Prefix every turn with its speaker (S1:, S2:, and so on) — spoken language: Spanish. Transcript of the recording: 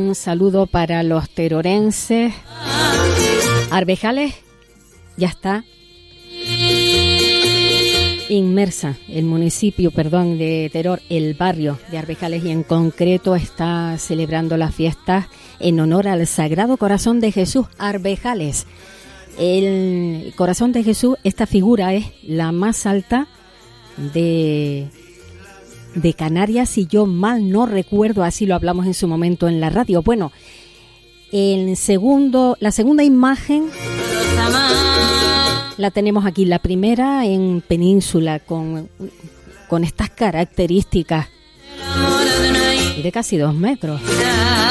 S1: Un saludo para los terorenses. Arbejales ya está inmersa, el municipio, de Teror, el barrio de Arbejales, y en concreto está celebrando las fiestas en honor al Sagrado Corazón de Jesús. Arbejales, el Corazón de Jesús, esta figura es la más alta de Canarias, si yo mal no recuerdo, así lo hablamos en su momento en la radio. Bueno, la segunda imagen la tenemos aquí, la primera en Península, con estas características de casi 2 metros.